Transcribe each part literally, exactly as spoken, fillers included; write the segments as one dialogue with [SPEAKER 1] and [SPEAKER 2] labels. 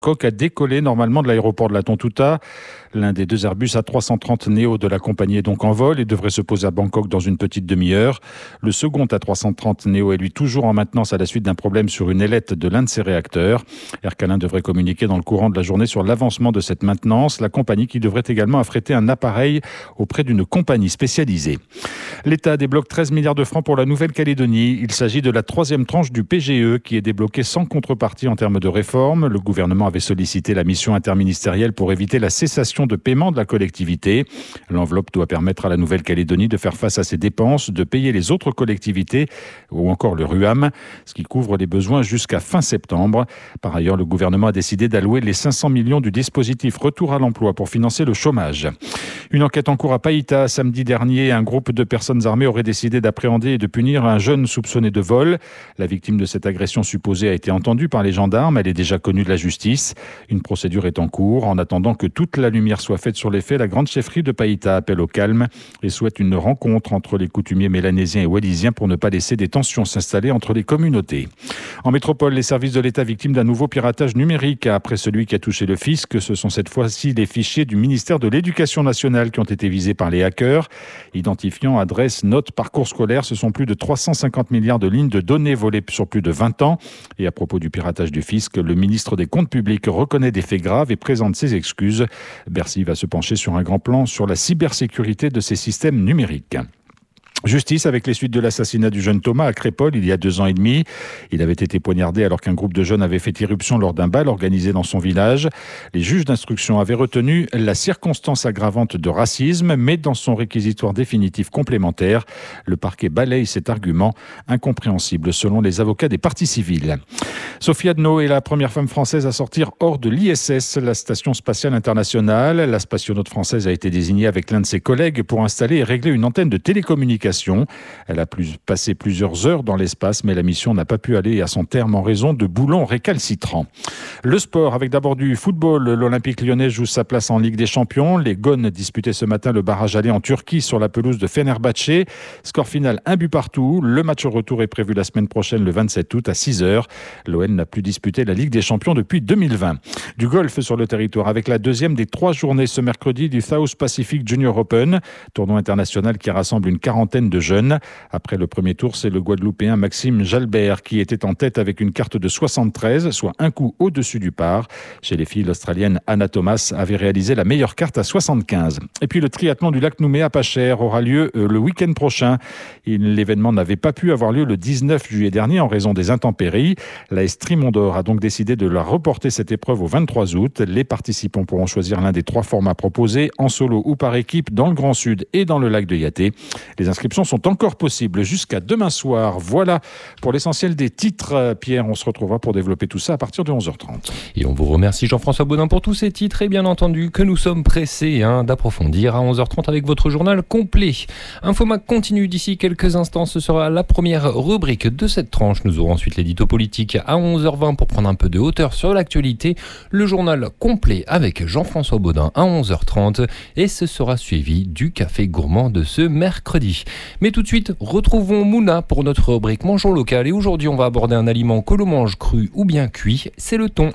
[SPEAKER 1] Bangkok a décollé normalement de l'aéroport de la Tontouta. L'un des deux Airbus A trois cent trente Neo de la compagnie est donc en vol et devrait se poser à Bangkok dans une petite demi-heure. Le second A trois cent trente Neo est lui toujours en maintenance à la suite d'un problème sur une ailette de l'un de ses réacteurs. Air Calin devrait communiquer dans le courant de la journée sur l'avancement de cette maintenance. La compagnie qui devrait également affréter un appareil auprès d'une compagnie spécialisée. L'État débloque treize milliards de francs pour la Nouvelle-Calédonie. Il s'agit de la troisième tranche du P G E qui est débloquée sans contrepartie en termes de réforme. Le gouvernement avait sollicité la mission interministérielle pour éviter la cessation de paiement de la collectivité. L'enveloppe doit permettre à la Nouvelle-Calédonie de faire face à ses dépenses, de payer les autres collectivités ou encore le RUAM, ce qui couvre les besoins jusqu'à fin septembre. Par ailleurs, le gouvernement a décidé d'allouer les cinq cents millions du dispositif Retour à l'emploi pour financer le chômage. Une enquête en cours à Païta. Samedi dernier, un groupe de personnes armées aurait décidé d'appréhender et de punir un jeune soupçonné de vol. La victime de cette agression supposée a été entendue par les gendarmes. Elle est déjà connue de la justice. Une procédure est en cours. En attendant que toute la lumière soit faite sur les faits, la grande chefferie de Païta appelle au calme et souhaite une rencontre entre les coutumiers mélanésiens et wallisiens pour ne pas laisser des tensions s'installer entre les communautés. En métropole, les services de l'État victimes d'un nouveau piratage numérique. Après celui qui a touché le fisc, ce sont cette fois-ci les fichiers du ministère de l'Éducation nationale qui ont été visés par les hackers. Identifiants, adresses, notes, parcours scolaires, ce sont plus de trois cent cinquante milliards de lignes de données volées sur plus de vingt ans. Et à propos du piratage du fisc, le ministre des Comptes publics reconnaît des faits graves et présente ses excuses. Bercy va se pencher sur un grand plan sur la cybersécurité de ces systèmes numériques. Justice avec les suites de l'assassinat du jeune Thomas à Crépol il y a deux ans et demi. Il avait été poignardé alors qu'un groupe de jeunes avait fait irruption lors d'un bal organisé dans son village. Les juges d'instruction avaient retenu la circonstance aggravante de racisme, mais dans son réquisitoire définitif complémentaire, le parquet balaye cet argument incompréhensible selon les avocats des parties civiles. Sophie Adno est la première femme française à sortir hors de l'I S S, la station spatiale internationale. La spationaute française a été désignée avec l'un de ses collègues pour installer et régler une antenne de télécommunication. Elle a plus, passé plusieurs heures dans l'espace, mais la mission n'a pas pu aller à son terme en raison de boulons récalcitrants. Le sport, avec d'abord du football. L'Olympique lyonnais joue sa place en Ligue des Champions. Les Gones disputaient ce matin le barrage aller en Turquie sur la pelouse de Fenerbahçe. Score final, un but partout. Le match retour est prévu la semaine prochaine, le vingt-sept août à six heures. L'O L n'a plus disputé la Ligue des Champions depuis deux mille vingt. Du golf sur le territoire avec la deuxième des trois journées ce mercredi du South Pacific Junior Open, tournoi international qui rassemble une quarantaine de jeunes. Après le premier tour, c'est le Guadeloupéen Maxime Jalbert qui était en tête avec une carte de soixante-treize, soit un coup au-dessus du par. Chez les filles, l'Australienne Anna Thomas avait réalisé la meilleure carte à soixante-quinze. Et puis le triathlon du lac Nouméa pas cher aura lieu le week-end prochain. L'événement n'avait pas pu avoir lieu le dix-neuf juillet dernier en raison des intempéries. La S Trimondor a donc décidé de la reporter cette épreuve au vingt-trois août. Les participants pourront choisir l'un des trois formats proposés, en solo ou par équipe, dans le Grand Sud et dans le lac de Yaté. Les inscriptions sont encore possibles jusqu'à demain soir. Voilà pour l'essentiel des titres. Pierre, on se retrouvera pour développer tout ça à partir de onze heures trente.
[SPEAKER 2] Et on vous remercie Jean-François Baudin pour tous ces titres et bien entendu que nous sommes pressés hein, d'approfondir à onze heures trente avec votre journal complet. Infomac continue d'ici quelques instants. Ce sera la première rubrique de cette tranche. Nous aurons ensuite l'édito politique à onze heures vingt pour prendre un peu de hauteur sur l'actualité. Le journal complet avec Jean-François Baudin à onze heures trente et ce sera suivi du café gourmand de ce mercredi. Mais tout de suite, retrouvons Mouna pour notre rubrique Mangeons local. Et aujourd'hui, on va aborder un aliment que l'on mange cru ou bien cuit, c'est le thon.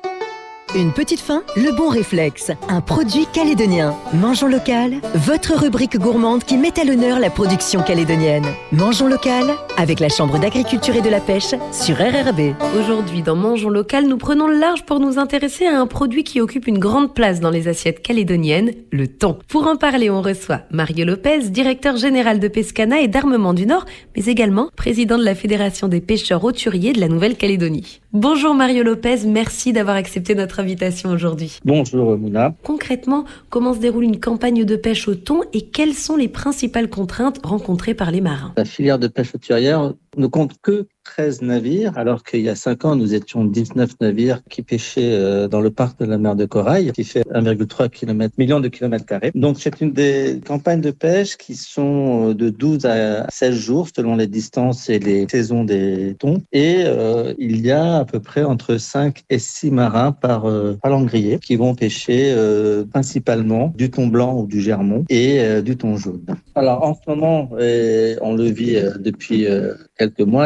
[SPEAKER 3] Une petite faim, le bon réflexe. Un produit calédonien. Mangeons local, votre rubrique gourmande qui met à l'honneur la production calédonienne. Mangeons local, avec la Chambre d'agriculture et de la pêche sur R R B.
[SPEAKER 4] Aujourd'hui, dans Mangeons local, nous prenons le large pour nous intéresser à un produit qui occupe une grande place dans les assiettes calédoniennes, le thon. Pour en parler, on reçoit Mario Lopez, directeur général de Pescana et d'Armement du Nord, mais également président de la Fédération des pêcheurs hauturiers de la Nouvelle-Calédonie. Bonjour Mario Lopez, merci d'avoir accepté notre invitation aujourd'hui.
[SPEAKER 5] Bonjour Mouna.
[SPEAKER 4] Concrètement, comment se déroule une campagne de pêche au thon et quelles sont les principales contraintes rencontrées par les marins ?
[SPEAKER 5] La filière de pêche hauturière ne compte que treize navires, alors qu'il y a cinq ans, nous étions dix-neuf navires qui pêchaient dans le parc de la mer de Corail, qui fait un virgule trois million de kilomètres carrés. Donc, c'est une des campagnes de pêche qui sont de douze à seize jours, selon les distances et les saisons des thons. Et euh, il y a à peu près entre cinq et six marins par euh, palangrier qui vont pêcher euh, principalement du thon blanc ou du germon et euh, du thon jaune. Alors, en ce moment, et on le vit euh, depuis euh, quelques mois, c'est le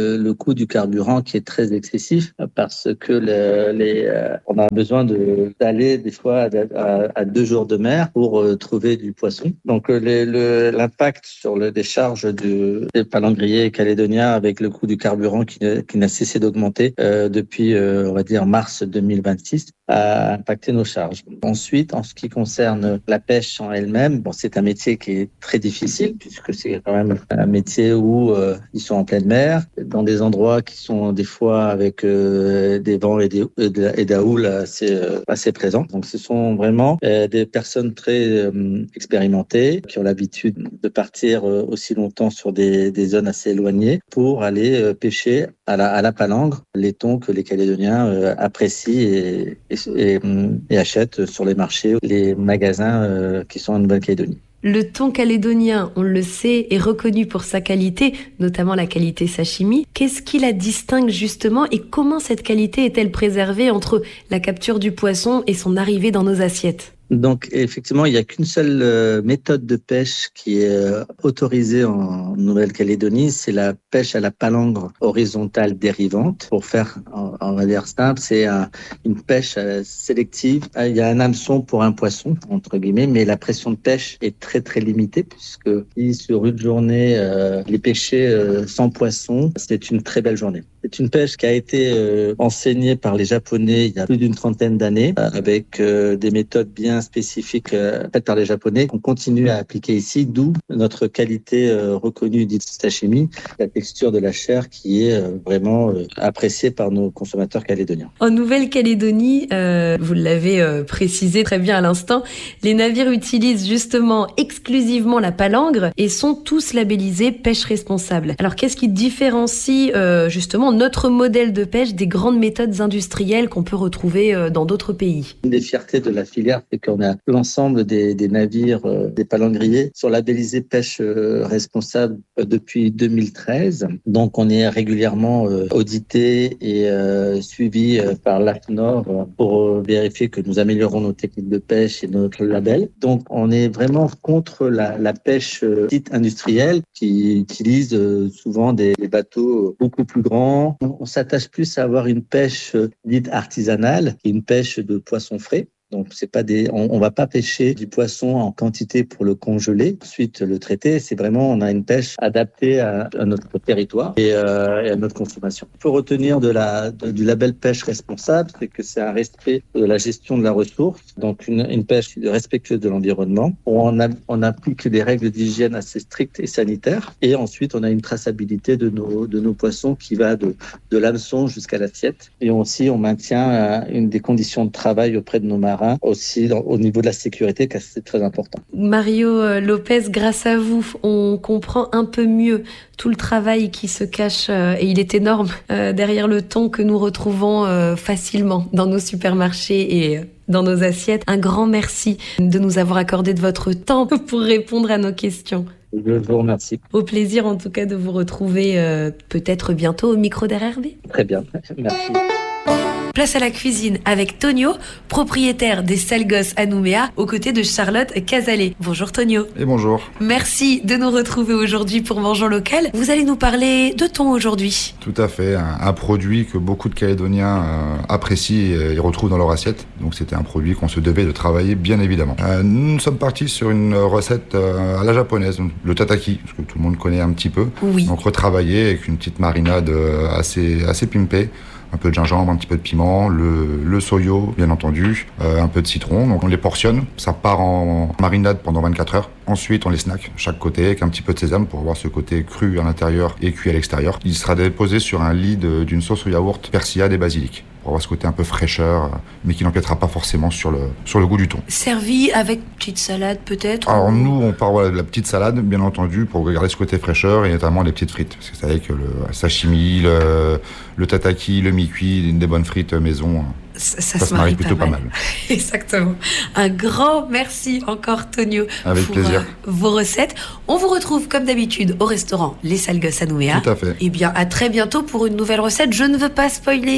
[SPEAKER 5] le, le coût du carburant qui est très excessif parce que le, les, euh, on a besoin de, d'aller des fois à, à, à deux jours de mer pour euh, trouver du poisson. Donc les, le, l'impact sur le, les charges de, des palangriers calédoniens avec le coût du carburant qui, qui n'a cessé d'augmenter euh, depuis, euh, on va dire, mars deux mille vingt-six a impacté nos charges. Ensuite, en ce qui concerne la pêche en elle-même, bon, c'est un métier qui est très difficile puisque c'est quand même un métier où euh, ils sont en pleine mer, dans des endroits qui sont des fois avec euh, des vents et des et de, et de la houle assez euh, assez présents. Donc, ce sont vraiment euh, des personnes très euh, expérimentées qui ont l'habitude de partir euh, aussi longtemps sur des, des zones assez éloignées pour aller euh, pêcher à la à la palangre les thons que les Calédoniens euh, apprécient et, et, et, et achètent sur les marchés, les magasins euh, qui sont en Nouvelle-Calédonie.
[SPEAKER 4] Le thon calédonien, on le sait, est reconnu pour sa qualité, notamment la qualité sashimi. Qu'est-ce qui la distingue justement et comment cette qualité est-elle préservée entre la capture du poisson et son arrivée dans nos assiettes ?
[SPEAKER 5] Donc, effectivement, il n'y a qu'une seule euh, méthode de pêche qui est euh, autorisée en Nouvelle-Calédonie, c'est la pêche à la palangre horizontale dérivante. Pour faire, on, on va dire simple, c'est un, une pêche euh, sélective. Il y a un hameçon pour un poisson, entre guillemets, mais la pression de pêche est très, très limitée puisque si sur une journée, euh, les pêcher euh, sans poisson, c'est une très belle journée. C'est une pêche qui a été euh, enseignée par les Japonais il y a plus d'une trentaine d'années euh, avec euh, des méthodes bien spécifiques euh, faites par les Japonais qu'on continue à appliquer ici, d'où notre qualité euh, reconnue dite sashimi, la texture de la chair qui est euh, vraiment euh, appréciée par nos consommateurs calédoniens.
[SPEAKER 4] En Nouvelle-Calédonie, euh, vous l'avez euh, précisé très bien à l'instant, les navires utilisent justement exclusivement la palangre et sont tous labellisés pêche responsable. Alors qu'est-ce qui différencie euh, justement notre modèle de pêche des grandes méthodes industrielles qu'on peut retrouver euh, dans d'autres pays ?
[SPEAKER 5] Une des fiertés de la filière, c'est qu'on a l'ensemble des, des navires, euh, des palangriers sont labellisés pêche euh, responsable euh, depuis deux mille treize. Donc on est régulièrement euh, audité et euh, suivi euh, par l'A C N O R euh, pour euh, vérifier que nous améliorons nos techniques de pêche et notre label. Donc on est vraiment contre la, la pêche euh, dite industrielle qui utilise euh, souvent des, des bateaux beaucoup plus grands. On, on s'attache plus à avoir une pêche euh, dite artisanale, qui est une pêche de poissons frais. Donc c'est pas des, on, on va pas pêcher du poisson en quantité pour le congeler, ensuite le traiter. C'est vraiment, on a une pêche adaptée à, à notre territoire et, euh, et à notre consommation. Il faut retenir de la, de, du label pêche responsable, c'est que c'est un respect de la gestion de la ressource, donc une, une pêche respectueuse de l'environnement. On, a, on applique des règles d'hygiène assez strictes et sanitaires, et ensuite on a une traçabilité de nos, de nos poissons qui va de, de l'hameçon jusqu'à l'assiette. Et aussi on maintient une des conditions de travail auprès de nos marins aussi dans, au niveau de la sécurité, car c'est très important.
[SPEAKER 4] Mario Lopez, grâce à vous, on comprend un peu mieux tout le travail qui se cache, euh, et il est énorme, euh, derrière le thon que nous retrouvons euh, facilement dans nos supermarchés et euh, dans nos assiettes. Un grand merci de nous avoir accordé de votre temps pour répondre à nos questions.
[SPEAKER 5] Je vous remercie.
[SPEAKER 4] Au plaisir en tout cas de vous retrouver euh, peut-être bientôt au micro d'R R B.
[SPEAKER 5] Très bien, merci.
[SPEAKER 4] Place à la cuisine avec Tonio, propriétaire des Sales Gosses à Nouméa, aux côtés de Charlotte Cazalet. Bonjour Tonio.
[SPEAKER 6] Et bonjour.
[SPEAKER 4] Merci de nous retrouver aujourd'hui pour Mangeons Local. Vous allez nous parler de thon aujourd'hui.
[SPEAKER 6] Tout à fait, un, un produit que beaucoup de Calédoniens euh, apprécient et, et retrouvent dans leur assiette. Donc c'était un produit qu'on se devait de travailler bien évidemment. Euh, nous sommes partis sur une recette euh, à la japonaise, le tataki, parce que tout le monde connaît un petit peu.
[SPEAKER 4] Oui.
[SPEAKER 6] Donc retravaillé avec une petite marinade euh, assez, assez pimpée. Un peu de gingembre, un petit peu de piment, le, le soyo, bien entendu, euh, un peu de citron. Donc on les portionne, ça part en marinade pendant vingt-quatre heures. Ensuite, on les snack, chaque côté, avec un petit peu de sésame pour avoir ce côté cru à l'intérieur et cuit à l'extérieur. Il sera déposé sur un lit de, d'une sauce au yaourt, persillade et basilic, pour avoir ce côté un peu fraîcheur, mais qui n'empiétera pas forcément sur le, sur le goût du thon.
[SPEAKER 4] Servi avec petite salade peut-être.
[SPEAKER 6] Alors ou... nous, on part voilà, de la petite salade, bien entendu, pour garder ce côté fraîcheur, et notamment les petites frites. Parce que c'est avec le sashimi, le, le tataki, le mi-cuit, des bonnes frites maison.
[SPEAKER 4] Ça, ça,
[SPEAKER 6] ça se marie plutôt pas mal.
[SPEAKER 4] pas mal. Exactement. Un grand merci encore Tonio
[SPEAKER 6] Avec
[SPEAKER 4] pour
[SPEAKER 6] plaisir.
[SPEAKER 4] Euh, vos recettes. On vous retrouve comme d'habitude au restaurant Les Sales Gosses à Nouméa.
[SPEAKER 6] Tout à fait.
[SPEAKER 4] Et bien à très bientôt pour une nouvelle recette. Je ne veux pas spoiler,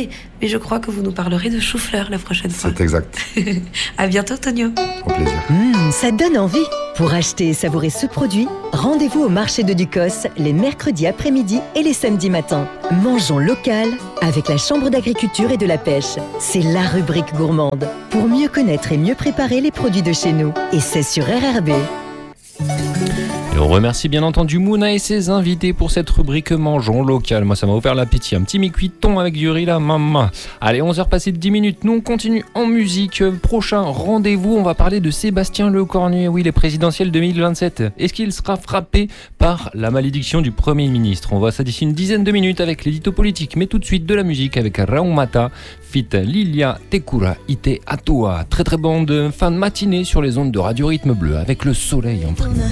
[SPEAKER 4] mais je crois que vous nous parlerez de chou-fleur la prochaine fois.
[SPEAKER 6] C'est exact.
[SPEAKER 4] À bientôt, Tonio.
[SPEAKER 6] Au plaisir.
[SPEAKER 3] Mmh, ça donne envie. Pour acheter et savourer ce produit, rendez-vous au marché de Ducos les mercredis après-midi et les samedis matins. Mangeons local avec la Chambre d'agriculture et de la pêche. C'est la rubrique gourmande pour mieux connaître et mieux préparer les produits de chez nous. Et c'est sur R R B.
[SPEAKER 2] Et on remercie bien entendu Mouna et ses invités pour cette rubrique Mangeons local. Moi, ça m'a ouvert l'appétit. Un petit mi-cuiton avec du riz là, maman. Allez, onze heures passées de dix minutes. Nous, on continue en musique. Prochain rendez-vous, on va parler de Sébastien Lecornu. Oui, les présidentielles deux mille vingt-sept. Est-ce qu'il sera frappé par la malédiction du Premier ministre? On voit ça d'ici une dizaine de minutes avec l'édito politique. Mais tout de suite, de la musique avec Raumata, fit Lilia Tekura Ite Atua. Très très bonne fin de matinée sur les ondes de Radio Rythme Bleu avec le soleil en prime.